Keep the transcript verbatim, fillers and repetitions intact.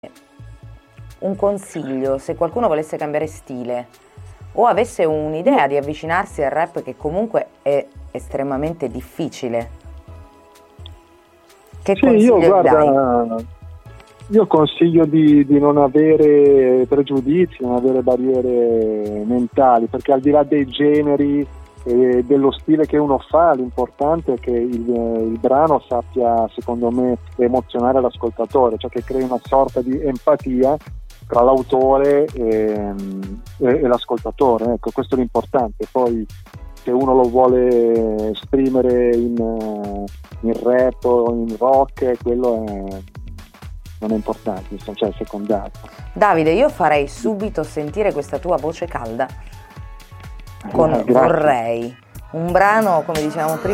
un consiglio, se qualcuno volesse cambiare stile o avesse un'idea di avvicinarsi al rap, che comunque è estremamente difficile, che Sì, consiglio io guarda, dai? io consiglio di, di non avere pregiudizi, non avere barriere mentali, perché al di là dei generi e dello stile che uno fa, l'importante è che il, il brano sappia, secondo me, emozionare l'ascoltatore, cioè che crei una sorta di empatia tra l'autore e, e, e l'ascoltatore. Ecco, questo è l'importante. Poi se uno lo vuole esprimere in, in rap o in rock, quello è, non è importante, cioè è secondario. Davide, io farei subito sentire questa tua voce calda con Eh, grazie. Vorrei, un brano, come dicevamo prima,